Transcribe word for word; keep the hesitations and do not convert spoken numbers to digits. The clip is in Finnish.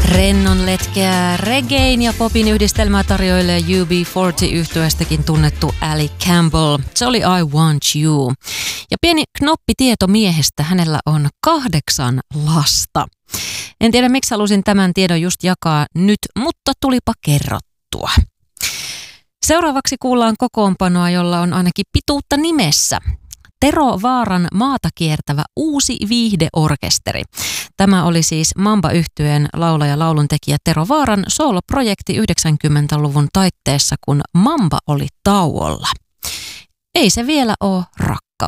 Rennon letkeä reggaein ja popin yhdistelmää tarjoilee U B neljäkymmentä-yhtyeestäkin tunnettu Ali Campbell. Se oli I Want You. Ja pieni knoppitieto miehestä, hänellä on kahdeksan lasta. En tiedä miksi halusin tämän tiedon just jakaa nyt, mutta tulipa kerrottua. Seuraavaksi kuullaan kokoonpanoa, jolla on ainakin pituutta nimessä. Tero Vaaran maata kiertävä uusi viihdeorkesteri. Tämä oli siis Mamba-yhtyeen laulaja lauluntekijä Tero Vaaran sooloprojekti yhdeksänkymmentäluvun taitteessa, kun Mamba oli tauolla. Ei se vielä ole rakkaus.